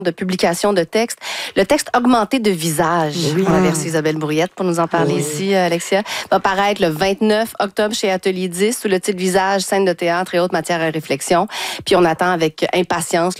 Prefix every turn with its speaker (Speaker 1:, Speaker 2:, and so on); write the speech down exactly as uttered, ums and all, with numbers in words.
Speaker 1: de publication de textes. Le texte augmenté de visage,
Speaker 2: Oui.
Speaker 1: on a versé Isabelle Bourriette pour nous en parler
Speaker 2: Oui.
Speaker 1: ici, Alexia, va paraître le vingt-neuf octobre chez Atelier dix sous le titre Visage, scène de théâtre et autres matières à réflexion. Puis on attend avec impatience